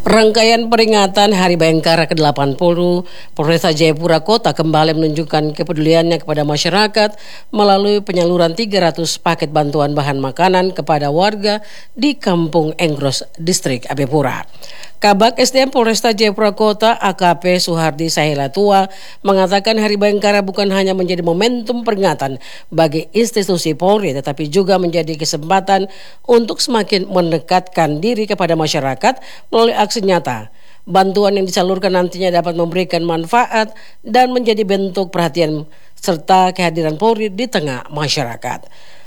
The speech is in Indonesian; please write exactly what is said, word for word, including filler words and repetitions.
Rangkaian peringatan Hari Bayangkara ke delapan puluh, Polresta Jayapura Kota kembali menunjukkan kepeduliannya kepada masyarakat melalui penyaluran tiga ratus paket bantuan bahan makanan kepada warga di Kampung Enggros, Distrik Abepura. Kabak S D M Polresta Jayapura Kota A K P Suhardi Sahila Tua mengatakan Hari Bayangkara bukan hanya menjadi momentum peringatan bagi institusi Polri, tetapi juga menjadi kesempatan untuk semakin mendekatkan diri kepada masyarakat melalui aksi nyata. Bantuan yang disalurkan nantinya dapat memberikan manfaat dan menjadi bentuk perhatian serta kehadiran Polri di tengah masyarakat.